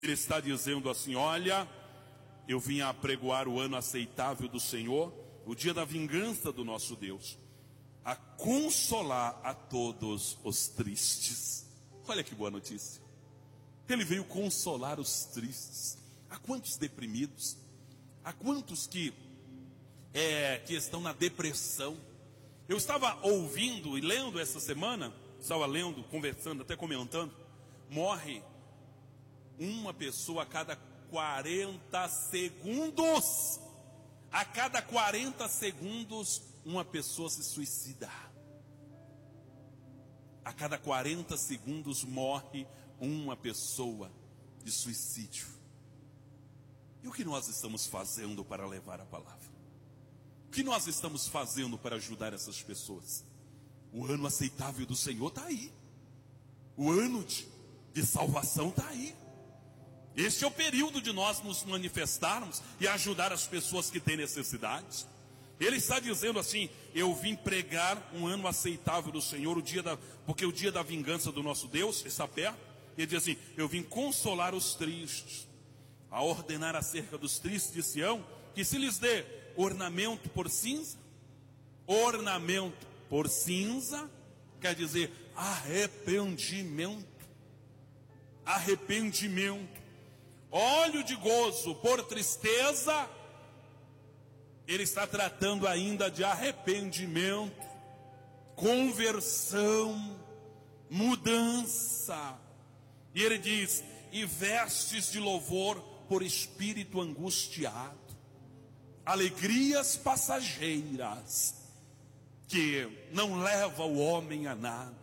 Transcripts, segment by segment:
Ele está dizendo assim: olha, eu vim apregoar o ano aceitável do Senhor, o dia da vingança do nosso Deus, a consolar a todos os tristes. Olha que boa notícia. Ele veio consolar os tristes. Há quantos deprimidos? Há quantos que estão na depressão? Eu estava ouvindo e lendo essa semana, estava lendo, conversando, até comentando, morre uma pessoa a cada 40 segundos. A cada 40 segundos, uma pessoa se suicida. A cada 40 segundos morre uma pessoa de suicídio. E o que nós estamos fazendo para levar a palavra? O que nós estamos fazendo para ajudar essas pessoas? O ano aceitável do Senhor está aí. O ano de salvação está aí. Este é o período de nós nos manifestarmos e ajudar as pessoas que têm necessidades. Ele está dizendo assim: eu vim pregar um ano aceitável do Senhor, porque o dia da vingança do nosso Deus está perto. Ele diz assim: eu vim consolar os tristes, a ordenar acerca dos tristes de Sião, que se lhes dê ornamento por cinza. Ornamento por cinza quer dizer arrependimento. Arrependimento. Óleo de gozo por tristeza. Ele está tratando ainda de arrependimento, conversão, mudança. E ele diz: e vestes de louvor por espírito angustiado. Alegrias passageiras, que não levam o homem a nada.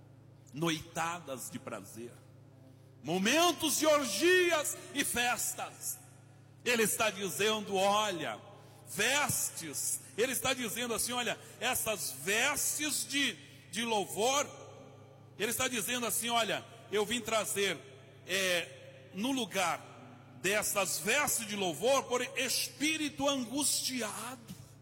Noitadas de prazer, momentos de orgias e festas. Ele está dizendo: olha, vestes. Ele está dizendo assim: olha, essas vestes de louvor. Ele está dizendo assim: olha, eu vim trazer no lugar dessas vestes de louvor por espírito angustiado.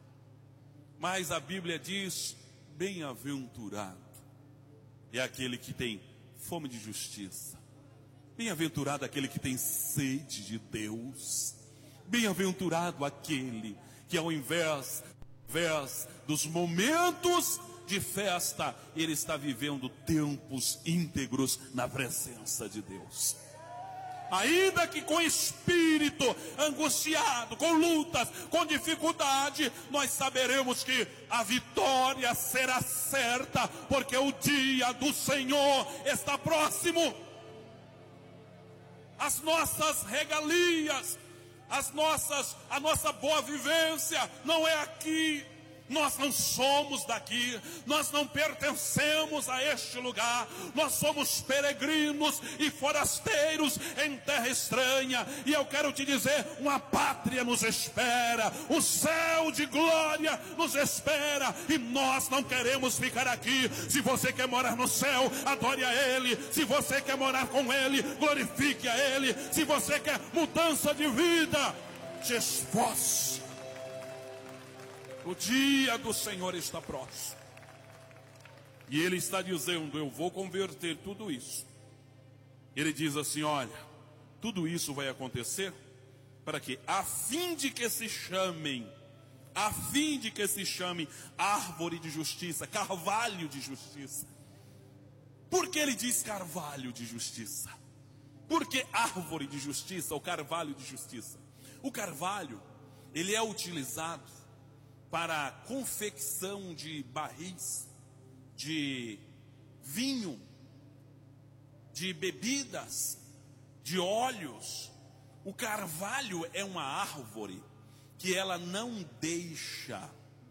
Mas a Bíblia diz: bem-aventurado é aquele que tem fome de justiça. Bem-aventurado aquele que tem sede de Deus. Bem-aventurado aquele que, ao invés dos momentos de festa, ele está vivendo tempos íntegros na presença de Deus. Ainda que com espírito angustiado, com lutas, com dificuldade, nós saberemos que a vitória será certa, porque o dia do Senhor está próximo. As nossas regalias, a nossa boa vivência não é aqui. Nós não somos daqui, nós não pertencemos a este lugar, nós somos peregrinos e forasteiros em terra estranha. E eu quero te dizer, uma pátria nos espera, o céu de glória nos espera, e nós não queremos ficar aqui. Se você quer morar no céu, adore a Ele. Se você quer morar com Ele, glorifique a Ele. Se você quer mudança de vida, te esforce. O dia do Senhor está próximo. E Ele está dizendo: eu vou converter tudo isso. Ele diz assim: olha, tudo isso vai acontecer para que, a fim de que se chamem árvore de justiça, carvalho de justiça. Por que ele diz carvalho de justiça? Por que árvore de justiça ou carvalho de justiça? O carvalho, ele é utilizado para a confecção de barris, de vinho, de bebidas, de óleos. O carvalho é uma árvore que ela não deixa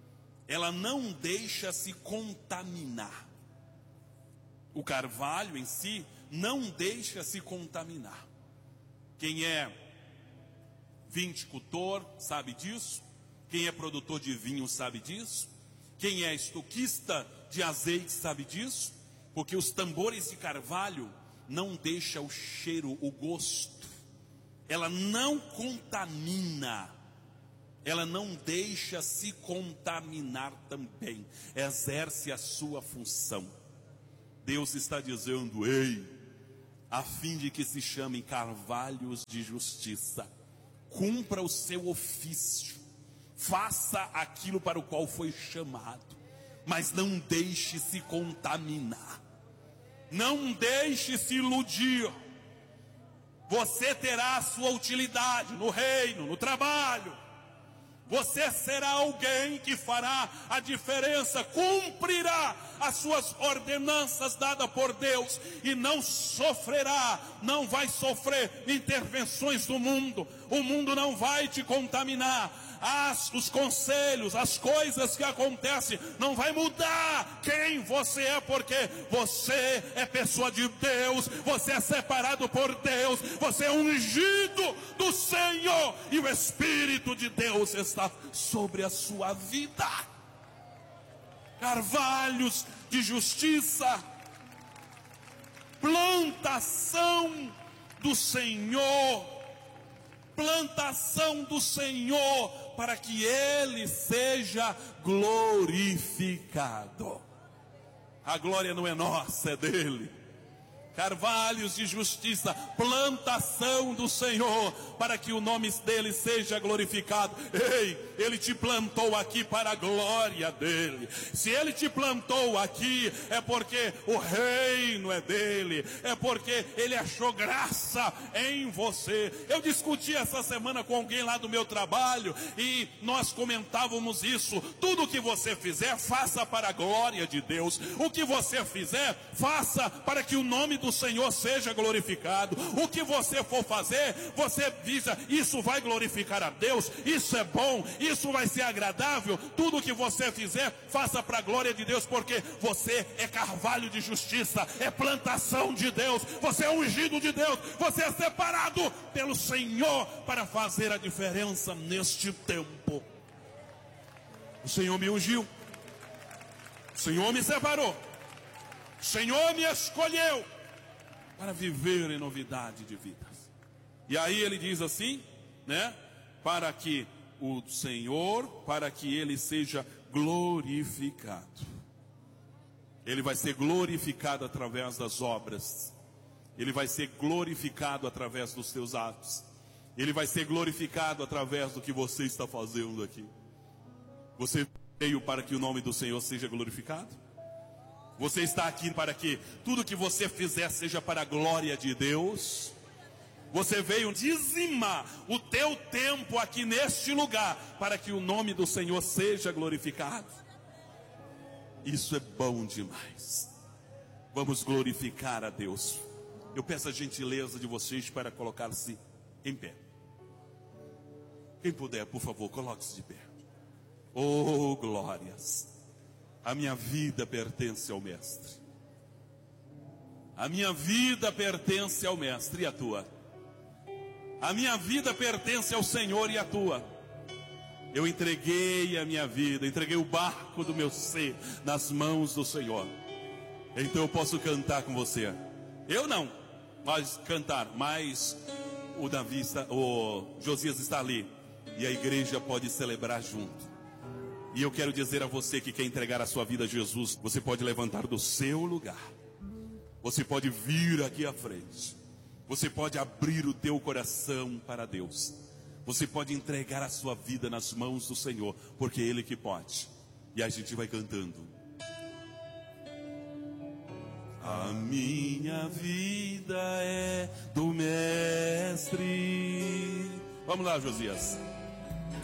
se contaminar. O carvalho em si não deixa se contaminar. Quem é viticultor sabe disso. Quem é produtor de vinho sabe disso. Quem é estoquista de azeite sabe disso. Porque os tambores de carvalho não deixam o cheiro, o gosto. Ela não contamina. Ela não deixa se contaminar também. Exerce a sua função. Deus está dizendo: ei, a fim de que se chamem carvalhos de justiça. Cumpra o seu ofício, faça aquilo para o qual foi chamado, mas não deixe se contaminar, não deixe se iludir. Você terá a sua utilidade no reino, no trabalho. Você será alguém que fará a diferença, cumprirá as suas ordenanças dadas por Deus e não sofrerá, não vai sofrer intervenções do mundo. O mundo não vai te contaminar. Os conselhos, as coisas que acontecem, não vai mudar quem você é, porque você é pessoa de Deus, você é separado por Deus, você é ungido do Senhor, e o Espírito de Deus está sobre a sua vida. Carvalhos de justiça, plantação do Senhor, plantação do Senhor, para que Ele seja glorificado. A glória não é nossa, é dele. Carvalhos de justiça, plantação do Senhor, para que o nome dele seja glorificado. Ei, ele te plantou aqui para a glória dele. Se ele te plantou aqui, é porque o reino é dele, é porque ele achou graça em você. Eu discuti essa semana com alguém lá do meu trabalho, e nós comentávamos isso. Tudo que você fizer, faça para a glória de Deus. O que você fizer, faça para que o nome do Senhor seja glorificado. O que você for fazer, você visa, isso vai glorificar a Deus, isso é bom, isso vai ser agradável. Tudo que você fizer, faça para a glória de Deus, porque você é carvalho de justiça, é plantação de Deus, você é ungido de Deus, você é separado pelo Senhor para fazer a diferença neste tempo. O Senhor me ungiu, o Senhor me separou, o Senhor me escolheu para viver em novidade de vidas. E aí ele diz assim, né? Para que o Senhor, para que ele seja glorificado. Ele vai ser glorificado através das obras. Ele vai ser glorificado através dos teus atos. Ele vai ser glorificado através do que você está fazendo aqui. Você veio para que o nome do Senhor seja glorificado? Você está aqui para que tudo que você fizer seja para a glória de Deus? Você veio dizimar o teu tempo aqui neste lugar para que o nome do Senhor seja glorificado? Isso é bom demais. Vamos glorificar a Deus. Eu peço a gentileza de vocês para colocar-se em pé. Quem puder, por favor, coloque-se de pé. Oh, glórias! A minha vida pertence ao Mestre. A minha vida pertence ao Mestre, e a tua? A minha vida pertence ao Senhor, e a tua? Eu entreguei a minha vida, entreguei o barco do meu ser nas mãos do Senhor. Então eu posso cantar com você. Eu não, mas cantar. Mas o Davi o Josias está ali, e a igreja pode celebrar junto. E eu quero dizer a você que quer entregar a sua vida a Jesus, você pode levantar do seu lugar. Você pode vir aqui à frente. Você pode abrir o teu coração para Deus. Você pode entregar a sua vida nas mãos do Senhor, porque é Ele que pode. E a gente vai cantando. A minha vida é do Mestre. Vamos lá, Josias.